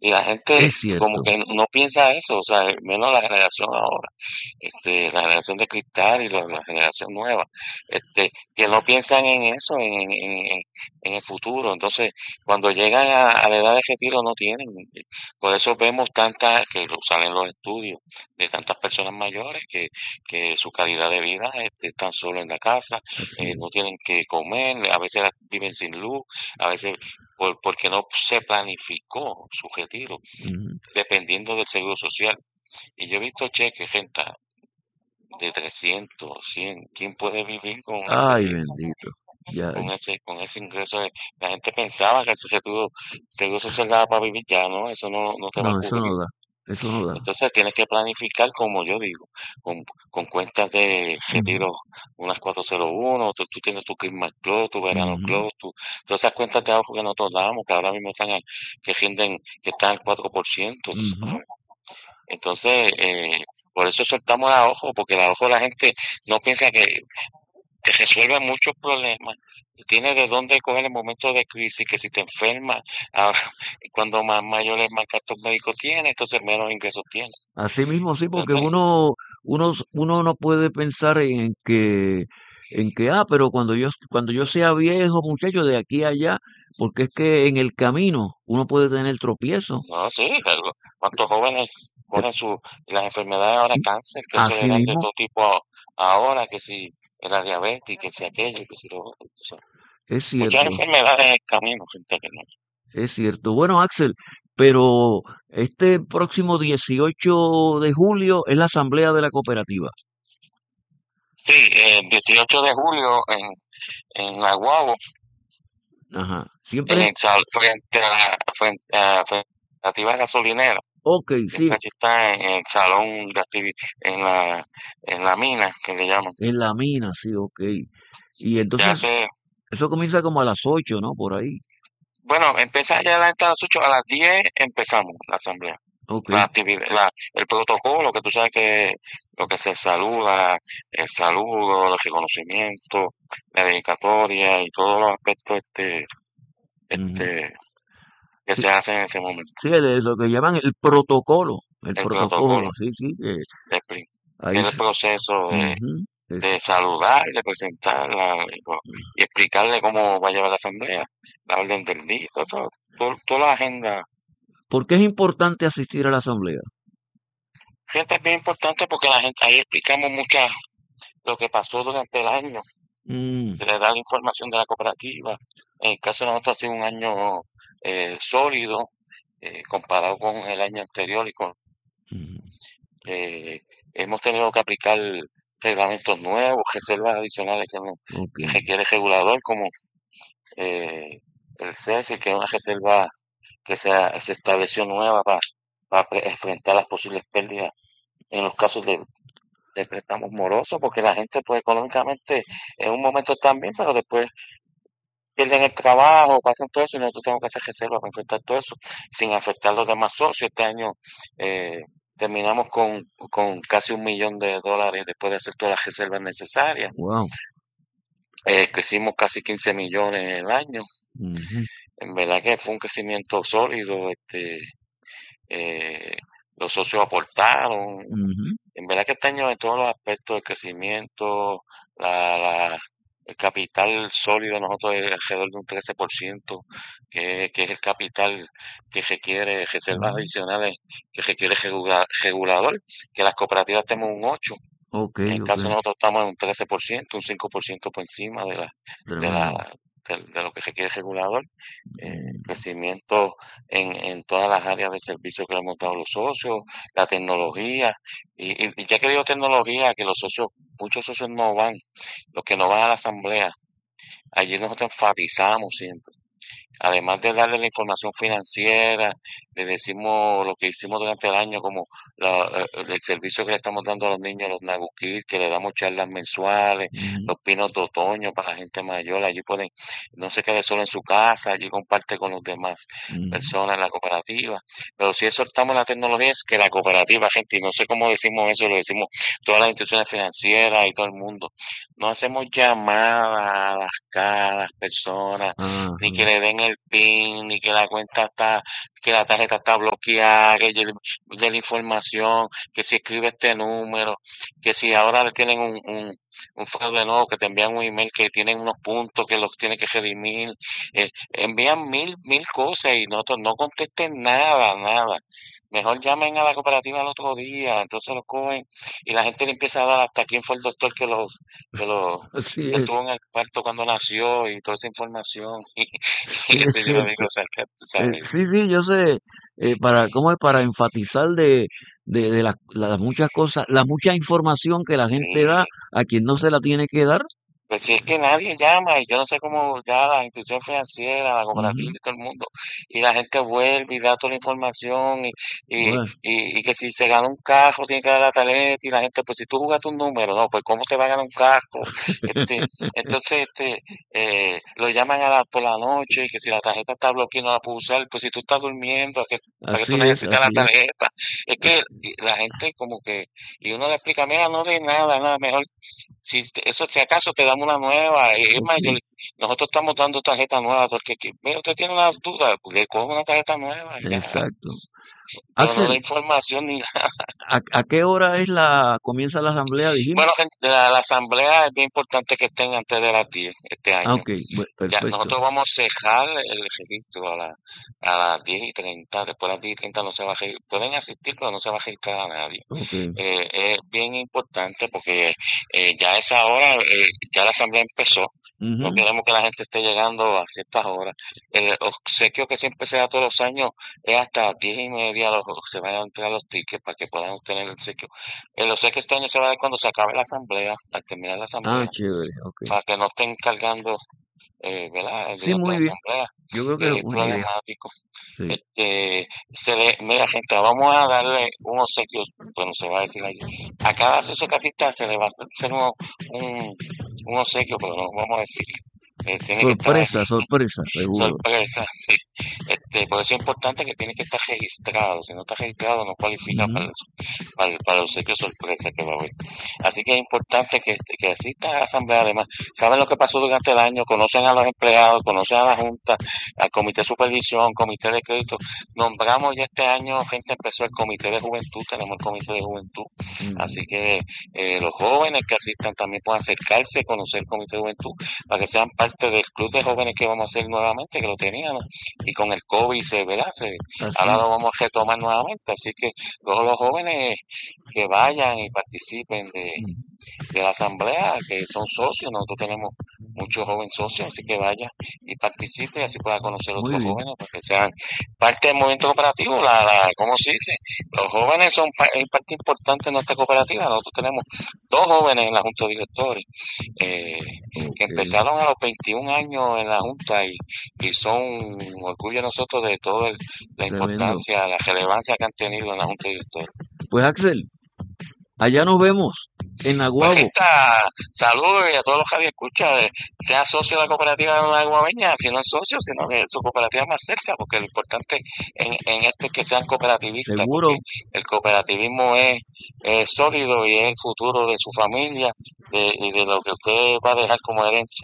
Y la gente Es como cierto. que no piensa eso, o sea, menos la generación ahora, la generación de cristal y la generación nueva, que no piensan en eso, en el futuro. Entonces, cuando llegan a la edad de retiro no tienen. Por eso vemos tantas, que salen los estudios de tantas personas mayores que su calidad de vida están solo en la casa, Así es. no tienen que comer, a veces viven sin luz, a veces porque no se planificó su retiro, Ujú. dependiendo del seguro social. Y yo he visto cheques, gente, de 300, 100. ¿Quién puede vivir Ay, bendito. Ya, con ese ingreso? La gente pensaba que el seguro social daba para vivir, ya no, eso no te va a no, eso cubrir. no da. Eso no da. Entonces tienes que planificar, como yo digo, con cuentas de Ujú, retiro, unas 401, tú tienes tu Christmas Club, tu Verano ujú, Club, todas esas cuentas de ahorro que nosotros damos, que ahora mismo que rinden, que están al 4%, tú ujú. sabes. Entonces, por eso soltamos el ahorro, porque el ahorro la gente no piensa que te resuelve muchos problemas. Tú tienes de dónde coger en momentos de crisis, que si te enfermas, ah, cuando más mayores más gastos médicos tienes, entonces menos ingresos tienes. Así mismo, sí, porque Entonces, uno no puede pensar pero cuando yo sea viejo, muchacho, de aquí a allá, porque es que en el camino uno puede tener tropiezo. no, sí, cuántos jóvenes Eh, cogen las enfermedades ahora, cáncer, que eso le Así dan de mismo, todo tipo ahora, que si la diabetes, que si aquello, que si lo otro. O sea, es muchas cierto, enfermedades en el camino, gente que no. es cierto. Bueno, Axel, pero este próximo 18 de julio es la asamblea de la cooperativa. Sí, el 18 de julio en Aguabo, Ajá. en Siempre, el frente a la cooperativa gasolinera. ok, Siempre sí, aquí está en el salón en la mina, que le llaman. en la mina, sí, ok. Y Se entonces, hace, eso comienza como a las 8, ¿no? Por ahí. bueno, empieza ya la entrada a las 8, a las 10 empezamos la asamblea. Ok. La actividad, el protocolo, que tú sabes que lo que se saluda, el saludo, los reconocimientos, la dedicatoria y todos los aspectos Ujú. este, que Sí, se hacen en ese momento. sí, lo que llaman el protocolo. El El protocolo, protocolo, sí, sí, que ahí. el proceso Ujú, de saludar, de presentarla y explicarle cómo va a llevar la asamblea, la orden del día, toda la agenda. ¿Por qué es importante asistir a la asamblea? Gente, es bien importante porque la gente ahí explicamos muchas lo que pasó durante el año, Mm, se le da la información de la cooperativa. En el caso de nosotros ha sido un año sólido comparado con el año anterior y con ujú, eh, hemos tenido que aplicar reglamentos nuevos, reservas adicionales ok. que requiere el regulador, como eh, el CESI, que es una reserva que se estableció nueva para enfrentar las posibles pérdidas en los casos de préstamos morosos, porque la gente pues económicamente en un momento están bien, pero después pierden el trabajo, pasan todo eso y nosotros tenemos que hacer reservas para enfrentar todo eso sin afectar a los demás socios. Este año eh, terminamos con casi $1 millón después de hacer todas las reservas necesarias. Wow. Crecimos casi 15 millones en el año. Ujú, En verdad que fue un crecimiento sólido. Eh, los socios aportaron. ujú, En verdad que este año en todos los aspectos del crecimiento, la, la- el capital sólido de nosotros es alrededor de un 13%, que es el capital que requiere reservas ujú. adicionales, que requiere regulador, que las cooperativas tenemos un 8%. Ok, En el ok. caso de nosotros estamos en un 13%, un 5% por encima de Tremendo. la, de lo que requiere el regulador. Mm, Crecimiento en todas las áreas de servicio que le hemos dado a los socios, la tecnología. Y ya que digo tecnología, que los socios, muchos socios no van, los que no van a la asamblea, allí nosotros enfatizamos siempre. Además de darle la información financiera, le decimos lo que hicimos durante el año, como el servicio que le estamos dando a los niños, los Nagu Kids, que le damos charlas mensuales, ujú, los pinos de otoño para la gente mayor, allí pueden, no se quede solo en su casa, allí comparte con los demás ujú. personas en la cooperativa. pero si exhortamos la tecnología es que la cooperativa, gente, y no sé cómo decimos eso, lo decimos todas las instituciones financieras y todo el mundo, no hacemos llamadas a las personas, ni que Ajá. le den el PIN, ni que la cuenta está, que la tarjeta está bloqueada, que de la información, que si escribe este número, que si ahora le tienen un fraude nuevo, que te envían un email que tienen unos puntos que los tiene que redimir, envían mil cosas y no contesten nada. Mejor llamen a la cooperativa el otro día, entonces lo cogen y la gente le empieza a dar hasta quién fue el doctor que los, Así que es. estuvo en el parto cuando nació y toda esa información Sí, y es eso yo lo digo, cierto. o sea, que tú sabes. Sí, sí, yo sé, ¿cómo es? Para enfatizar de las muchas cosas, la mucha información que la gente da Sí. a quien no se la tiene que dar. Pues si es que nadie llama y yo no sé cómo ya la institución financiera, la cooperativa Ujú. y todo el mundo, y la gente vuelve y da toda la información Bueno, y que si se gana un carro tiene que dar la tarjeta y la gente, pues si tú jugaste un número, no, pues cómo te va a ganar un carro, este, entonces lo llaman por la noche y que si la tarjeta está bloqueada no la puedo usar, pues si tú estás durmiendo, ¿para qué tú así es, necesitas la así es. tarjeta? Es que la gente como que, y uno le explica, mira, no de nada, mejor eso si acaso te damos una nueva, es Ok, más, nosotros estamos dando tarjeta nueva, porque mira, usted tiene una duda, le coge una tarjeta nueva y ya, exacto. pero no da Axel, información ni nada. ¿a qué hora comienza la asamblea, dijimos? Bueno, gente, la asamblea es bien importante que estén antes de las 10 este Ah, año. ok, Ya, perfecto. nosotros vamos a cejar el registro a las 10:30, después de las 10:30 no se va a registrar, pueden asistir, pero no se va a registrar a nadie. Ok. Es bien importante porque ya a esa hora, ya la asamblea empezó. No Ujú. queremos que la gente esté llegando a ciertas horas. El obsequio que siempre se da todos los años es hasta las 10:30 se van a entregar los tickets para que puedan obtener el obsequio. El obsequio este año se va a dar cuando se acabe la asamblea, al terminar la Ah, asamblea, chévere, ok. para que no estén cargando, ¿verdad? Sí, Durante la muy bien. asamblea, Yo creo que es que es una idea. problemático. Sí. Mira, gente, vamos a darle un obsequio, bueno, se va a decir allí. A cada socio casista se le va a hacer un obsequio, pero no vamos a decir. Tiene que estar Sorpresa, sorpresa, seguro. sorpresa, sí. Por eso es importante que tiene que estar registrado. Si no está registrado, no cualifica Ujú. para el obsequio sorpresa que va a haber. Así que es importante que asista a la asamblea. Además, saben lo que pasó durante el año, conocen a los empleados, conocen a la Junta, al Comité de Supervisión, Comité de Crédito. Nombramos ya este año, gente empezó el Comité de Juventud, tenemos el Comité de Juventud. Ujú. Así que los jóvenes que asistan también pueden acercarse, conocer el Comité de Juventud, para que sean parte del club de jóvenes que vamos a hacer nuevamente, que lo teníamos, y con el COVID ¿verdad? Así Ahora lo es. vamos a retomar nuevamente, así que todos los jóvenes que vayan y participen Mm. de la asamblea, que son socios, nosotros tenemos muchos jóvenes socios, así que vaya y participe, y así pueda conocer Muy otros bien. jóvenes, para que sean parte del movimiento cooperativo, ¿cómo se dice? Los jóvenes son parte importante de nuestra cooperativa, nosotros tenemos dos jóvenes en la junta de directores, eh, que Ok, empezaron a los 21 años en la junta y son un orgullo de nosotros de toda la tremendo. importancia, la relevancia que han tenido en la junta de directores. Pues Axel, allá nos vemos en Pues Aguabo. gente, saludos y a todos los que escucha, sea socio de la cooperativa de la Guaveña, si no es socio, sino de su cooperativa más cerca, porque lo importante en esto es que sean cooperativistas, porque Seguro. el cooperativismo es sólido y es el futuro de su familia y de lo que usted va a dejar como herencia.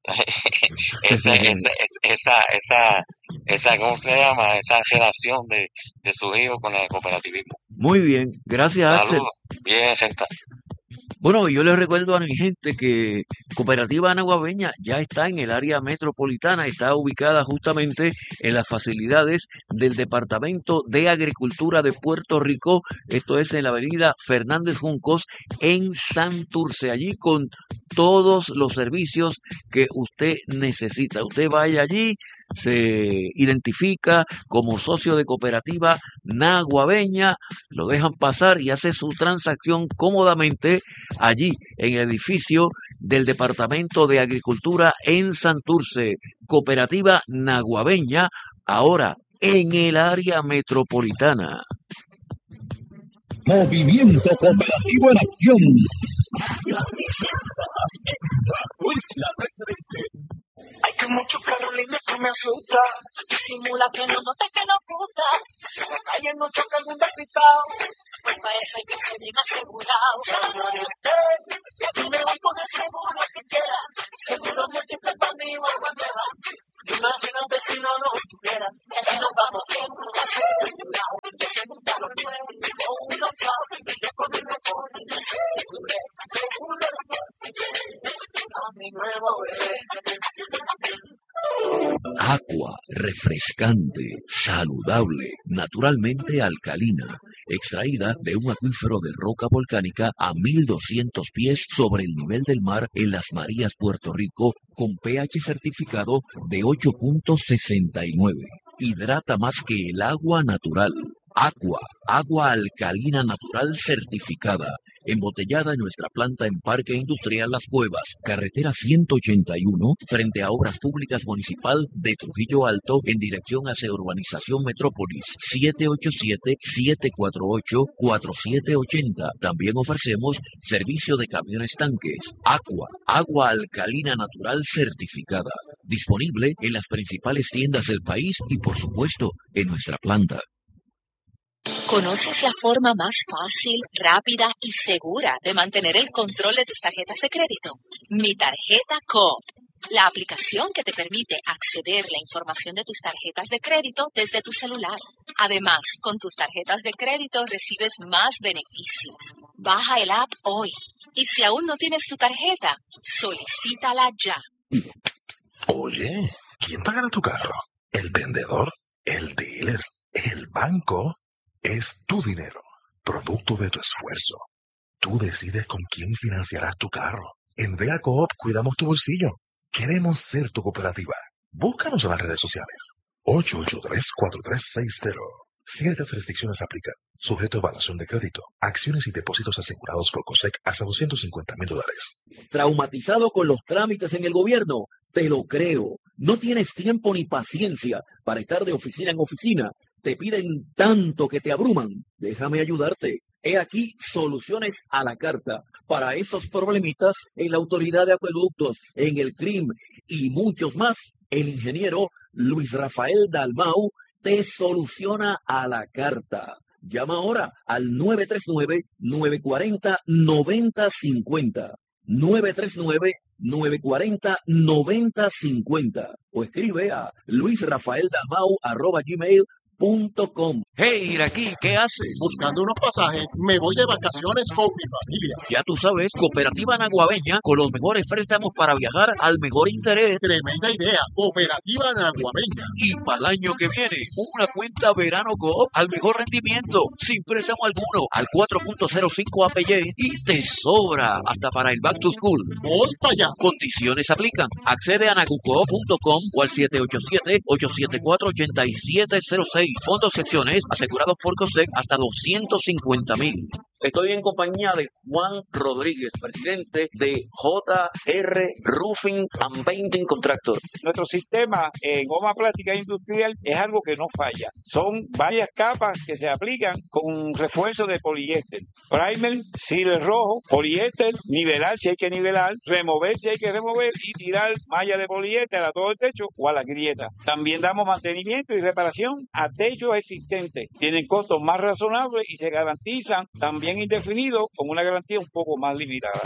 ¿Cómo se llama? Esa relación de su hijo con el cooperativismo. Muy bien. Gracias, Axel. Saludos. Bien, gente. Bueno, yo les recuerdo a mi gente que Cooperativa Anaguabeña ya está en el área metropolitana, está ubicada justamente en las facilidades del Departamento de Agricultura de Puerto Rico, esto es en la avenida Fernández Juncos en Santurce, allí con todos los servicios que usted necesita. Usted vaya allí, se identifica como socio de Cooperativa Naguabeña, lo dejan pasar y hace su transacción cómodamente allí en el edificio del Departamento de Agricultura en Santurce, Cooperativa Naguabeña, ahora en el área metropolitana. Movimiento Cooperativo en Acción. Hay que mucho Carolina que me asusta. Disimula que no nota que no gusta. en un choque algún despistado, pues para eso hay que ser bien asegurado. Y aquí me voy con el seguro que quiera, seguro múltiple para mi agua nueva. Imagínate si no nos tuviera, que aquí nos vamos siempre asegurados. Que se gusta lo nuevo, uno sabe, y yo con el mejor, seguro a mi nuevo Aqua, refrescante, saludable, naturalmente alcalina, extraída de un acuífero de roca volcánica a 1200 pies sobre el nivel del mar en Las Marías, Puerto Rico, con pH certificado de 8.69. Hidrata más que el agua natural. Aqua, agua alcalina natural certificada, embotellada en nuestra planta en Parque Industrial Las Cuevas, carretera 181, frente a Obras Públicas Municipal de Trujillo Alto, en dirección hacia Urbanización Metrópolis, 787-748-4780. También ofrecemos servicio de camiones tanques. Aqua, agua alcalina natural certificada, disponible en las principales tiendas del país y, por supuesto, en nuestra planta. ¿Conoces la forma más fácil, rápida y segura de mantener el control de tus tarjetas de crédito? Mi Tarjeta Coop, la aplicación que te permite acceder a la información de tus tarjetas de crédito desde tu celular. Además, con tus tarjetas de crédito recibes más beneficios. Baja el app hoy. Y si aún no tienes tu tarjeta, solicítala ya. Oye, ¿quién pagará tu carro? ¿El vendedor? ¿El dealer? ¿El banco? Es tu dinero, producto de tu esfuerzo. Tú decides con quién financiarás tu carro. En Vea Coop cuidamos tu bolsillo. Queremos ser tu cooperativa. Búscanos en las redes sociales. 883-4360. Ciertas restricciones aplican. Sujeto a evaluación de crédito. Acciones y depósitos asegurados por COSEC hasta $250,000. ¿Traumatizado con los trámites en el gobierno? Te lo creo. No tienes tiempo ni paciencia para estar de oficina en oficina. Te piden tanto que te abruman. Déjame ayudarte. He aquí soluciones a la carta para esos problemitas en la Autoridad de Acueductos, en el CRIM y muchos más. El ingeniero Luis Rafael Dalmau te soluciona a la carta. Llama ahora al 939-940-9050. 939-940-9050 o escribe a luisrafaeldalmau@gmail.com. Hey, Iraquí, ¿qué haces? Buscando unos pasajes, me voy de vacaciones con mi familia. Ya tú sabes, Cooperativa Naguabeña, con los mejores préstamos para viajar al mejor interés. Tremenda idea, Cooperativa Naguabeña. Y para el año que viene, una cuenta Verano Coop al mejor rendimiento, sin préstamo alguno, al 4.05 APY y te sobra hasta para el Back to School. Voy para allá. Condiciones aplican. Accede a nagucoop.com o al 787-874-8706. Fondos secciones asegurados por COSEC hasta $250,000. Estoy en compañía de Juan Rodríguez, presidente de JR Roofing and Painting Contractor. Nuestro sistema en goma plástica industrial es algo que no falla. Son varias capas que se aplican con refuerzo de poliéster. Primer, sealer rojo, poliéster, nivelar si hay que nivelar, remover si hay que remover y tirar malla de poliéster a todo el techo o a la grieta. También damos mantenimiento y reparación a techos existentes. Tienen costos más razonables y se garantizan también indefinido con una garantía un poco más limitada.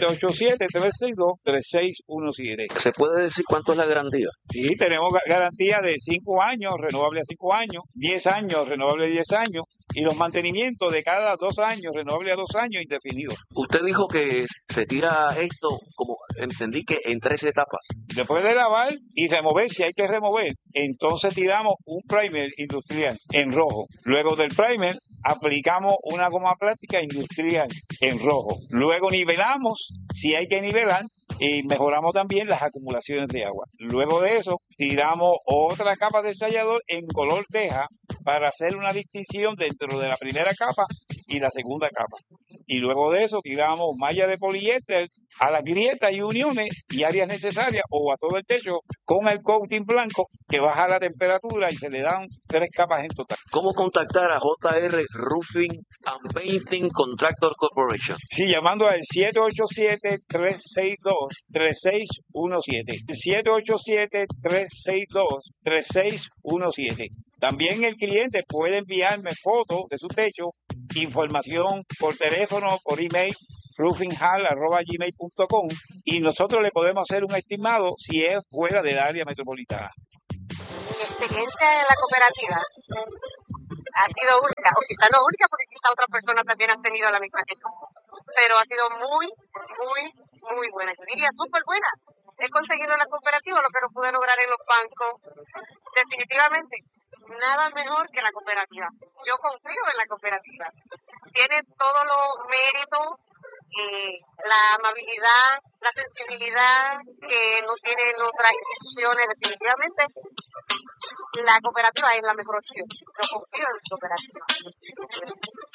787-362-3617. ¿Se puede decir cuánto es la garantía? Sí, tenemos garantía de 5 años, renovable a 5 años, 10 años, renovable a 10 años, y los mantenimientos de cada 2 años, renovable a 2 años, indefinido. Usted dijo que se tira esto, como entendí que en 3 etapas. Después de lavar y remover, si hay que remover, entonces tiramos un primer industrial en rojo. Luego del primer, aplicamos una goma plástica industrial en rojo. Luego nivelamos, si hay que nivelar, y mejoramos también las acumulaciones de agua. Luego de eso, tiramos otra capa de sellador en color teja para hacer una distinción dentro de la primera capa y la segunda capa. Y luego de eso, tiramos malla de poliéster a las grietas y uniones y áreas necesarias o a todo el techo con el coating blanco que baja la temperatura y se le dan 3 capas en total. ¿Cómo contactar a JR Roofing and Painting Contractor Corporation? Sí, llamando al 787-362-3617. 787-362-3617. También el cliente puede enviarme fotos de su techo, información por teléfono, por email, roofinghall@gmail.com, y nosotros le podemos hacer un estimado si es fuera del área metropolitana. Mi experiencia en la cooperativa ha sido única, o quizá no única porque quizá otras personas también han tenido la misma que yo, pero ha sido muy, muy, muy buena. Yo diría súper buena. He conseguido en la cooperativa lo que no pude lograr en los bancos. Definitivamente, nada mejor que la cooperativa. Yo confío en la cooperativa. Tiene todos los méritos, la amabilidad, la sensibilidad que no tienen otras instituciones. Definitivamente, la cooperativa es la mejor opción. Yo confío en la cooperativa.